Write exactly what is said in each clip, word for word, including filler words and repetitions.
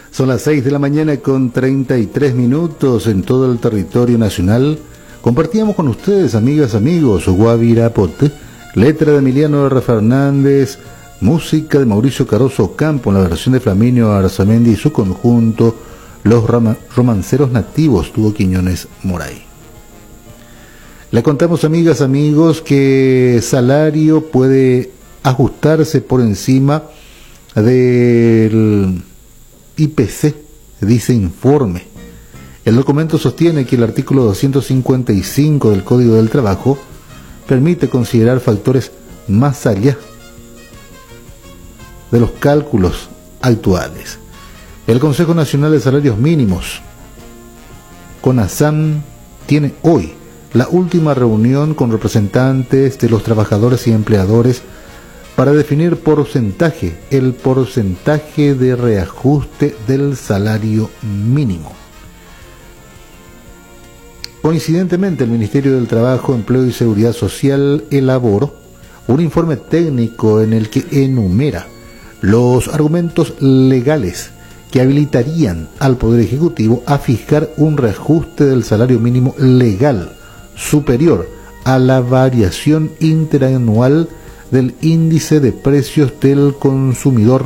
Son las seis de la mañana con treinta y tres minutos en todo el territorio nacional. Compartíamos con ustedes, amigas, amigos, Guavirapote, letra de Emiliano R. Fernández, música de Mauricio Caroso Campo en la versión de Flaminio Arzamendi y su conjunto Los Romanceros Nativos, Tuvo Quiñones Moray. Le contamos, amigas, amigos, que salario puede ajustarse por encima del I P C, dice informe. El documento sostiene que el artículo doscientos cincuenta y cinco del Código del Trabajo permite considerar factores más allá de los cálculos actuales. El Consejo Nacional de Salarios Mínimos, CONASAM, tiene hoy la última reunión con representantes de los trabajadores y empleadores para definir porcentaje, el porcentaje de reajuste del salario mínimo. Coincidentemente, el Ministerio del Trabajo, Empleo y Seguridad Social elaboró un informe técnico en el que enumera los argumentos legales que habilitarían al Poder Ejecutivo a fijar un reajuste del salario mínimo legal superior a la variación interanual del índice de precios del consumidor.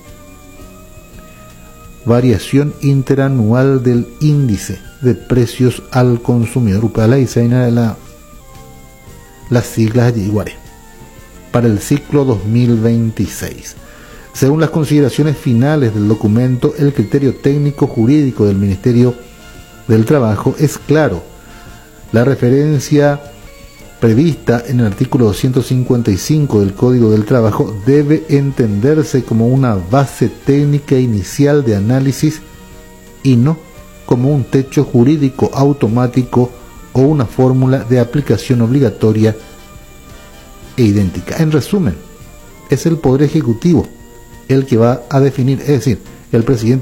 Variación interanual del índice de precios al consumidor. Upala y Zaina la las siglas de Iguare para el ciclo dos mil veintiséis. Según las consideraciones finales del documento, el criterio técnico jurídico del Ministerio del Trabajo es claro. La referencia prevista en el artículo doscientos cincuenta y cinco del Código del Trabajo debe entenderse como una base técnica inicial de análisis y no como un techo jurídico automático o una fórmula de aplicación obligatoria e idéntica. En resumen, es el Poder Ejecutivo el que va a definir, es decir, el presidente